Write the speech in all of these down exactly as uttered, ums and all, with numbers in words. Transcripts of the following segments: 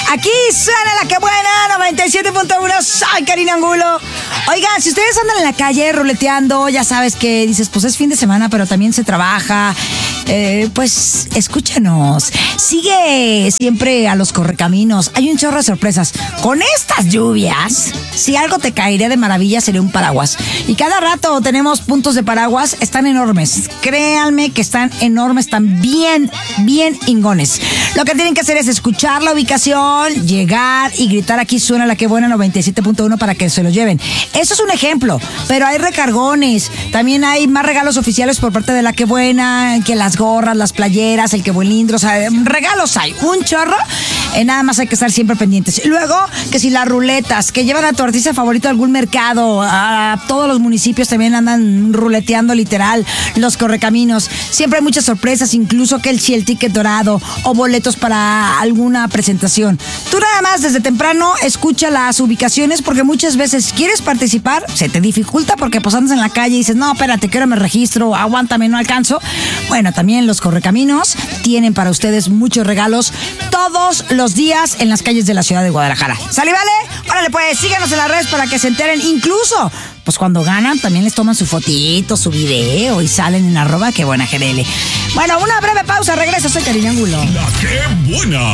Aquí suena la que buena, noventa y siete punto uno, soy Karina Angulo. Oigan, si ustedes andan en la calle ruleteando, ya sabes que dices, pues es fin de semana, pero también se trabaja. Eh, pues escúchanos. Sigue siempre a los correcaminos. Hay un chorro de sorpresas. Con estas lluvias, si algo te caería de maravilla sería un paraguas. Y cada rato tenemos puntos de paraguas. Están enormes. Créanme que están enormes. Están bien, bien ingones. Lo que tienen que hacer es escuchar la ubicación, llegar y gritar aquí suena la que buena noventa y siete punto uno para que se lo lleven. Eso es un ejemplo. Pero hay recargones. También hay más regalos oficiales por parte de la que buena, que las gorras, las playeras, el que buen lindro, o sea, regalos hay, un chorro, eh, nada más hay que estar siempre pendientes. Y luego, que si las ruletas, que llevan a tu artista favorito a algún mercado, a todos los municipios también andan ruleteando literal, los correcaminos, siempre hay muchas sorpresas, incluso que el si el ticket dorado o boletos para alguna presentación. Tú nada más desde temprano escucha las ubicaciones porque muchas veces quieres participar, se te dificulta porque pues andas en la calle y dices, no, espérate, que ahora me registro, aguántame, no alcanzo. Bueno, también los correcaminos tienen para ustedes muchos regalos todos los días en las calles de la ciudad de Guadalajara. ¿Sale, vale? Órale, pues, síganos en las redes para que se enteren. Incluso, pues cuando ganan, también les toman su fotito, su video y salen en arroba que buena G D L. Bueno, una breve pausa, regreso, soy Karina Angulo. La que buena.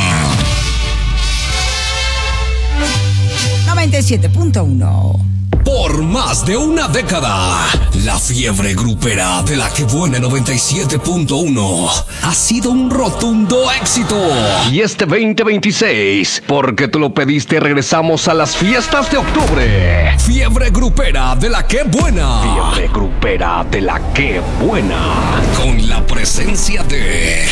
noventa y siete punto uno. Por más de una década, la fiebre grupera de la que buena noventa y siete punto uno ha sido un rotundo éxito. Y este veinte veintiséis, porque tú lo pediste, regresamos a las fiestas de octubre. Fiebre grupera de la que buena. Fiebre grupera de la que buena. Con la presencia de